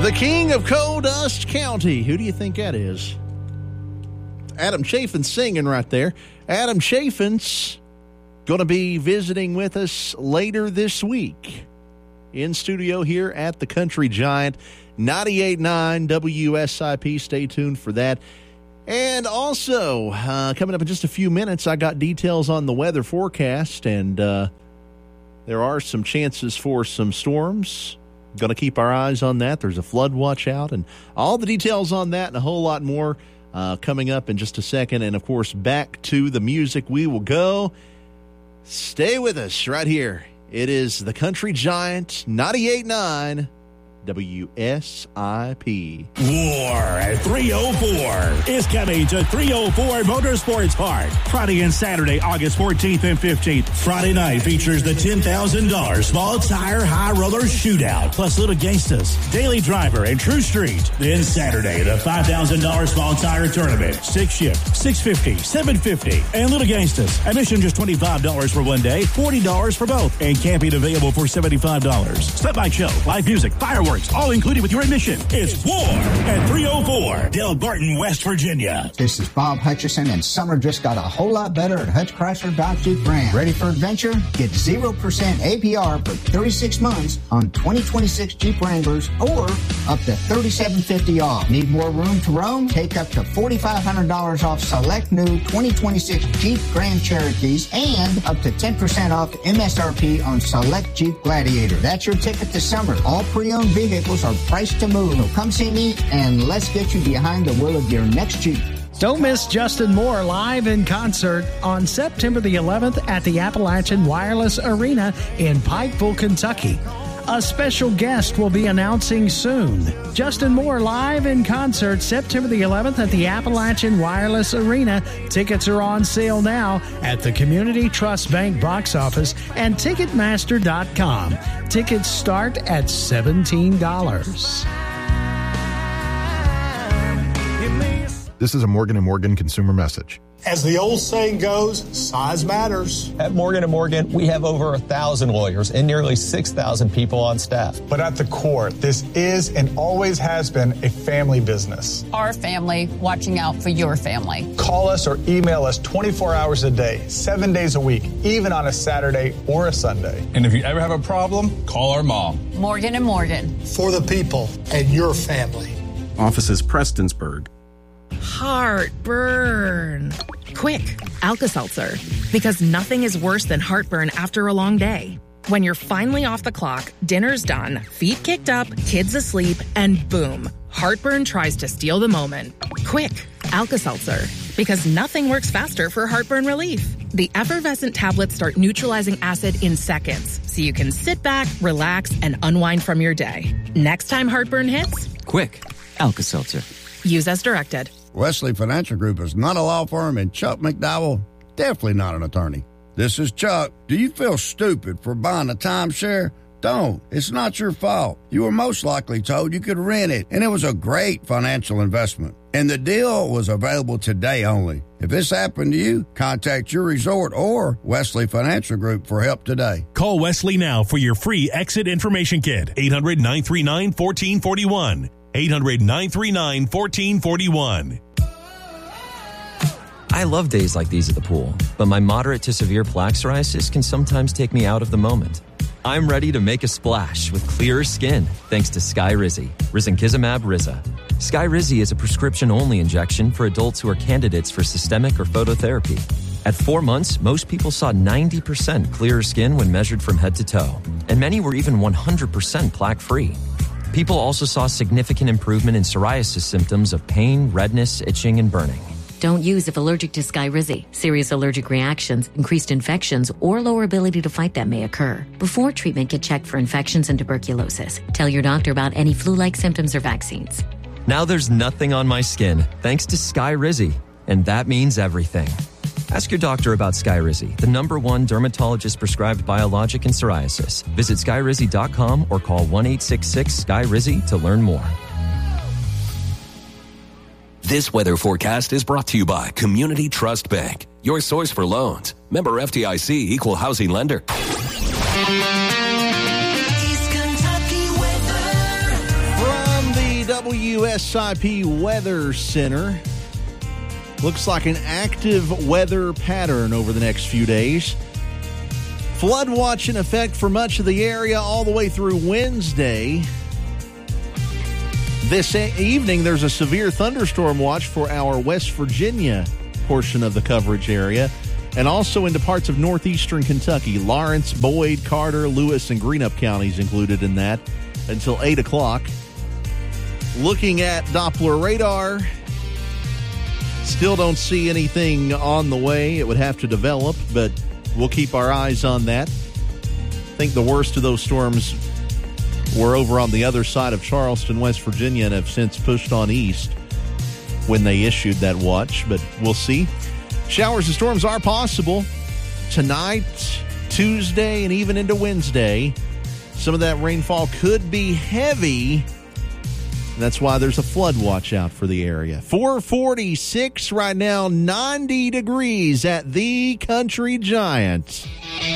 The king of Coal Dust County. Who do you think that is? Adam Chaffin's singing right there. Adam Chaffin's going to be visiting with us later this week in studio here at the Country Giant. 98.9 WSIP. Stay tuned for that. And also, coming up in just a few minutes, I got details on the weather forecast, and there are some chances for some storms. Going to keep our eyes on that. There's a flood watch out, and all the details on that and a whole lot more coming up in just a second. And, of course, back to the music we will go. Stay with us right here. It is the Country Giant, 98.9 WSIP. War at 304 is coming to 304 Motorsports Park. Friday and Saturday, August 14th and 15th. Friday night features the $10,000 small tire high roller shootout, plus Little Gangstas, Daily Driver, and True Street. Then Saturday, the $5,000 small tire tournament. 6 shift, $650, $750, and Little Gangstas. Admission just $25 for one day, $40 for both, and camping available for $75. Slip-bike show, live music, fireworks, all included with your admission. It's War at 304 Del Barton, West Virginia. This is Bob Hutchison, and summer just got a whole lot better at Hutch Chrysler Dodge Jeep Ram. Ready for adventure? Get 0% APR for 36 months on 2026 Jeep Wranglers or up to $3,750 off. Need more room to roam? Take up to $4,500 off select new 2026 Jeep Grand Cherokees and up to 10% off MSRP on select Jeep Gladiator. That's your ticket to summer. All pre-owned vehicles are priced to move. So come see me and let's get you behind the wheel of your next Jeep. Don't miss Justin Moore live in concert on September the 11th at the Appalachian Wireless Arena in Pikeville, Kentucky. A special guest will be announcing soon. Justin Moore live in concert September the 11th at the Appalachian Wireless Arena. Tickets are on sale now at the Community Trust Bank box office and Ticketmaster.com. Tickets start at $17. This is a Morgan & Morgan consumer message. As the old saying goes, size matters. At Morgan & Morgan, we have over 1,000 lawyers and nearly 6,000 people on staff. But at the core, this is and always has been a family business. Our family watching out for your family. Call us or email us 24 hours a day, 7 days a week, even on a Saturday or a Sunday. And if you ever have a problem, call our mom. Morgan & Morgan. For the people and your family. Offices Prestonsburg. Heartburn. Quick, Alka-Seltzer. Because nothing is worse than heartburn after a long day. When you're finally off the clock, dinner's done, feet kicked up, kids asleep, and boom, heartburn tries to steal the moment. Quick, Alka-Seltzer. Because nothing works faster for heartburn relief. The effervescent tablets start neutralizing acid in seconds, so you can sit back, relax, and unwind from your day. Next time heartburn hits, quick, Alka-Seltzer. Use as directed. Wesley Financial Group is not a law firm, and Chuck McDowell, definitely not an attorney. This is Chuck. Do you feel stupid for buying a timeshare? Don't. It's not your fault. You were most likely told you could rent it, and it was a great financial investment. And the deal was available today only. If this happened to you, contact your resort or Wesley Financial Group for help today. Call Wesley now for your free exit information kit. 800-939-1441. 800-939-1441. I love days like these at the pool, but my moderate to severe plaque psoriasis can sometimes take me out of the moment. I'm ready to make a splash with clearer skin thanks to Skyrizi, Risankizumab Riza. Skyrizi is a prescription-only injection for adults who are candidates for systemic or phototherapy. At 4 months, most people saw 90% clearer skin when measured from head to toe, and many were even 100% plaque-free. People also saw significant improvement in psoriasis symptoms of pain, redness, itching, and burning. Don't use if allergic to Skyrizi. Serious allergic reactions, increased infections, or lower ability to fight them may occur. Before treatment, get checked for infections and tuberculosis. Tell your doctor about any flu-like symptoms or vaccines. Now there's nothing on my skin thanks to Skyrizi, and that means everything. Ask your doctor about Skyrizi, the #1 dermatologist-prescribed biologic in psoriasis. Visit Skyrizi.com or call 1-866-SKY-RIZI to learn more. This weather forecast is brought to you by Community Trust Bank, your source for loans. Member FDIC, equal housing lender. From the WSIP Weather Center. Looks like an active weather pattern over the next few days. Flood watch in effect for much of the area all the way through Wednesday. This evening, there's a severe thunderstorm watch for our West Virginia portion of the coverage area, and also into parts of northeastern Kentucky. Lawrence, Boyd, Carter, Lewis, and Greenup counties included in that until 8 o'clock. Looking at Doppler radar, still don't see anything on the way. It would have to develop, but we'll keep our eyes on that. I think the worst of those storms were over on the other side of Charleston, West Virginia, and have since pushed on east when they issued that watch, but we'll see. Showers and storms are possible tonight, Tuesday, and even into Wednesday. Some of that rainfall could be heavy. That's why there's a flood watch out for the area. 446 right now, 90 degrees at the Country Giant.